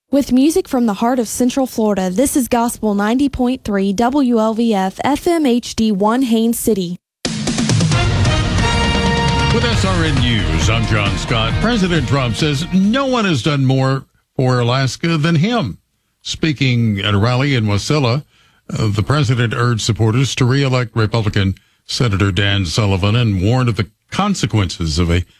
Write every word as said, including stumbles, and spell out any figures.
With music from the heart of Central Florida, this is Gospel ninety point three W L V F F M H D one Haines City. With S R N News, I'm John Scott. President Trump says no one has done more for Alaska than him. Speaking at a rally in Wasilla, uh, the president urged supporters to re-elect Republican Senator Dan Sullivan and warned of the consequences of a